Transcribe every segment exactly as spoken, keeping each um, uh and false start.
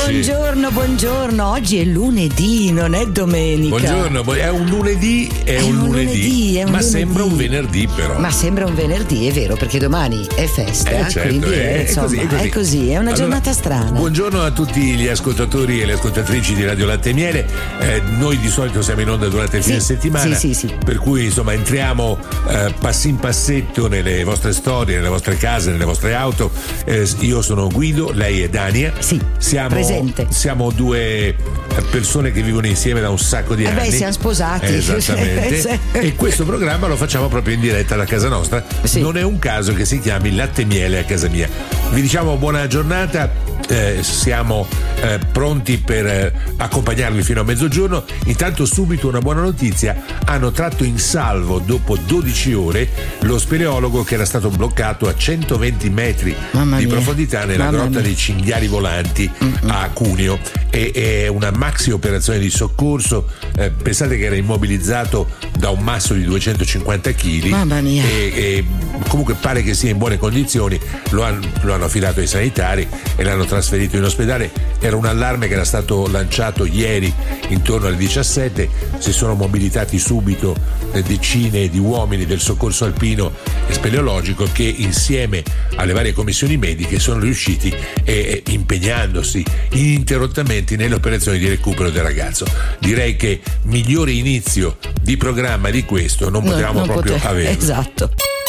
Buongiorno, buongiorno. Oggi è lunedì, non è domenica. Buongiorno, è un lunedì, è, è un, un lunedì, lunedì è un ma lunedì. Sembra un venerdì però. Ma sembra un venerdì, è vero, perché domani è festa, eh, certo, quindi è, è, insomma, è, così, è, così. è così, è una allora, giornata strana. Buongiorno a tutti gli ascoltatori e le ascoltatrici di Radio Latte e Miele. Eh, noi di solito siamo in onda durante il sì, fine settimana, sì, sì, sì. per cui insomma entriamo eh, passin passetto nelle vostre storie, nelle vostre case, nelle vostre auto. Eh, io sono Guido, lei è Dania. Sì, siamo, presente. Siamo due persone che vivono insieme da un sacco di eh anni. Beh, siamo sposati. Eh, esattamente. sì. E questo programma lo facciamo proprio in diretta da casa nostra. Sì. Non è un caso che si chiami Latte e Miele a casa mia. Vi diciamo buona giornata. Eh, siamo eh, pronti per eh, accompagnarvi fino a mezzogiorno. Intanto subito una buona notizia: hanno tratto in salvo dopo dodici ore lo speleologo che era stato bloccato a centoventi metri Mamma di mia. profondità nella Mamma grotta mia. dei Cinghiali Volanti Mm-mm. a Cuneo. E, è una maxi operazione di soccorso. Eh, pensate che era immobilizzato da un masso di duecentocinquanta chili. Mamma mia. E, e comunque pare che sia in buone condizioni. Lo hanno, lo hanno affidato ai sanitari e l'hanno trasferito in ospedale. Era un allarme che era stato lanciato ieri intorno alle diciassette. Si sono mobilitati subito decine di uomini del soccorso alpino e speleologico che insieme alle varie commissioni mediche sono riusciti eh, impegnandosi ininterrottamente nelle operazioni di recupero del ragazzo. Direi che migliore inizio di programma di questo non potevamo no, non proprio pote- avere. Esatto.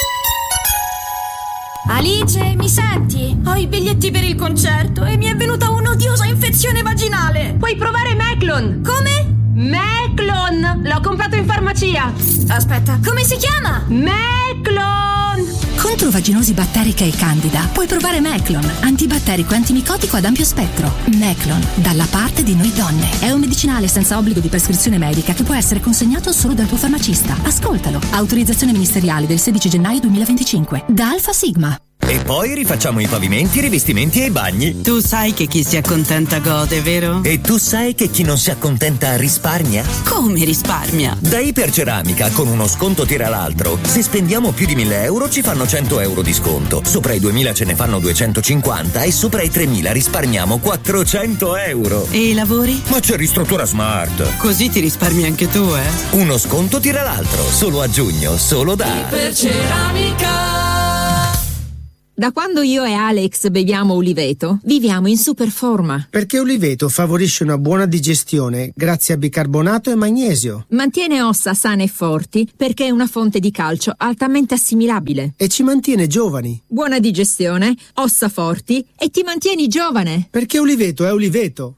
Alice, mi senti? Ho i biglietti per il concerto e mi è venuta un'odiosa infezione vaginale. Puoi provare Meclon. Come? Meclon! L'ho comprato in farmacia. Aspetta, come si chiama? Meclon! Contro vaginosi batterica e candida puoi provare Meclon, antibatterico e antimicotico ad ampio spettro. Meclon, dalla parte di noi donne. È un medicinale senza obbligo di prescrizione medica che può essere consegnato solo dal tuo farmacista. Ascoltalo. Autorizzazione ministeriale del sedici gennaio duemilaventicinque. Da Alfa Sigma. E poi rifacciamo i pavimenti, i rivestimenti e i bagni. Tu sai che chi si accontenta gode, vero? E tu sai che chi non si accontenta risparmia? Come risparmia? Da Iperceramica, con uno sconto tira l'altro. Se spendiamo più di mille euro ci fanno cento euro di sconto. Sopra i duemila ce ne fanno duecentocinquanta e sopra i tremila risparmiamo quattrocento euro. E i lavori? Ma c'è Ristruttura Smart. Così ti risparmi anche tu, eh? Uno sconto tira l'altro, solo a giugno, solo da Iperceramica. Da quando io e Alex beviamo Uliveto, viviamo in super forma. Perché Uliveto favorisce una buona digestione grazie a bicarbonato e magnesio. Mantiene ossa sane e forti perché è una fonte di calcio altamente assimilabile. E ci mantiene giovani. Buona digestione, ossa forti e ti mantieni giovane. Perché Uliveto è Uliveto.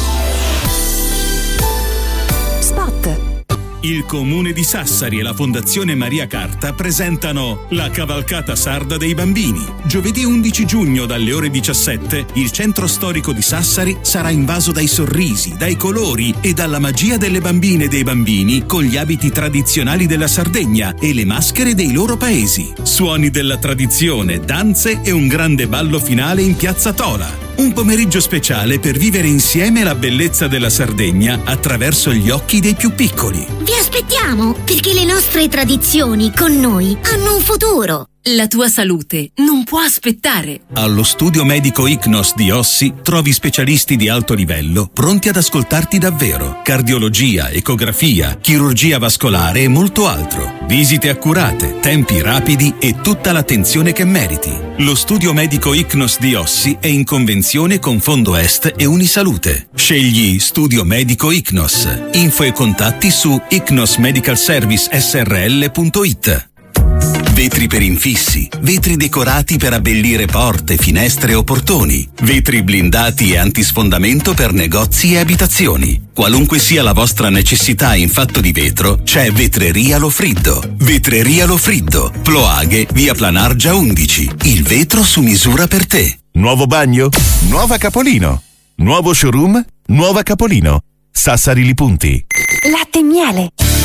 Spot. Il Comune di Sassari e la Fondazione Maria Carta presentano la Cavalcata Sarda dei Bambini. Giovedì undici giugno dalle ore diciassette il centro storico di Sassari sarà invaso dai sorrisi, dai colori e dalla magia delle bambine e dei bambini con gli abiti tradizionali della Sardegna e le maschere dei loro paesi. Suoni della tradizione, danze e un grande ballo finale in Piazza Tola. Un pomeriggio speciale per vivere insieme la bellezza della Sardegna attraverso gli occhi dei più piccoli. Vi aspettiamo, perché le nostre tradizioni con noi hanno un futuro. La tua salute non può aspettare. Allo studio medico Icnos di Ossi trovi specialisti di alto livello pronti ad ascoltarti davvero. Cardiologia, ecografia, chirurgia vascolare e molto altro. Visite accurate, tempi rapidi e tutta l'attenzione che meriti. Lo studio medico Icnos di Ossi è in convenzione con Fondo Est e Unisalute. Scegli Studio Medico Icnos. Info e contatti su icnos medical service s r l punto i t. Vetri per infissi, vetri decorati per abbellire porte, finestre o portoni, vetri blindati e antisfondamento per negozi e abitazioni. Qualunque sia la vostra necessità in fatto di vetro, c'è Vetreria Lofriddo. Vetreria Lofriddo, Ploaghe, via Planargia undici. Il vetro su misura per te. Nuovo bagno? Nuova Capolino. Nuovo showroom? Nuova Capolino. Sassari Li Punti. Latte e Miele.